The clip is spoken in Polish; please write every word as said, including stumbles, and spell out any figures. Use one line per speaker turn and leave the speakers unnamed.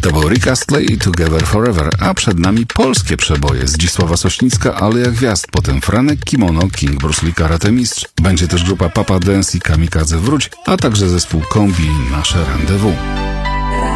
To był Rick Astley i Together Forever, a przed nami polskie przeboje. Zdzisława Sośnicka, Aleja Gwiazd, potem Franek Kimono, King Bruce Lee, Karate Mistrz. Będzie też grupa Papa Dance i Kamikadze Wróć, a także zespół Kombi i Nasze Rendezvous.